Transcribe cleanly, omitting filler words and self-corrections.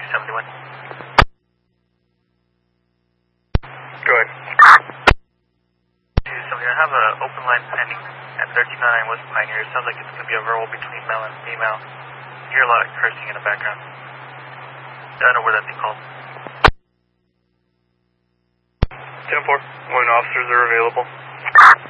71. Go ahead. 270, I have an open line pending at 1399 West Pioneer. It sounds like it's going to be a verbal between male and female. You hear a lot of cursing in the background. I don't know where that'd be called. 10-4, when officers are available.